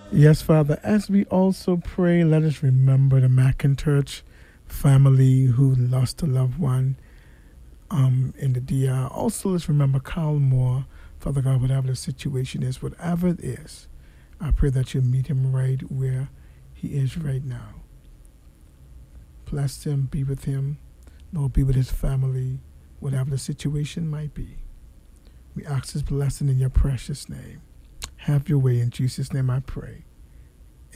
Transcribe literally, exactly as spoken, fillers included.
Yes, Father, as we also pray, let us remember the McIntosh family who lost a loved one um, in the D R. Also, let's remember Carl Moore, Father God, whatever the situation is, whatever it is, I pray that you meet him right where he is right now. Bless him, be with him, Lord, be with his family, whatever the situation might be. We ask this blessing in your precious name. Have your way in Jesus' name I pray.